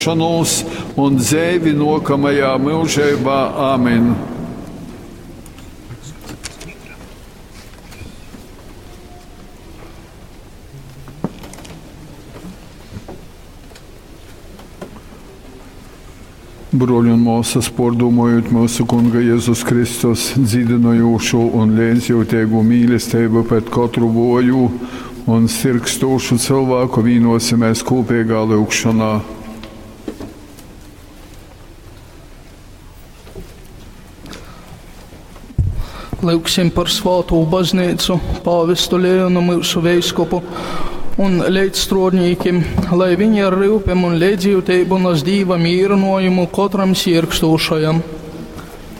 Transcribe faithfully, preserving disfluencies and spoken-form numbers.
un dzēvi nokamajā mūžībā. Āmen. Broļi un mūsas, pārdomājot mūsu Kunga Jēzus Kristus dzīdinojošo un līdzjūtīgu mīlestību pret katru voju un sirgstošu cilvēku vienosimies kopīgā lūgšanā. Lūgsim par svāto baznīcu, pāvestu Leonu mūsu veiskopu un līdzstrādniekiem, lai viņi ar rūpēm un līdzjūtību nes Dīva mīrinojumu katram sirgstošajam.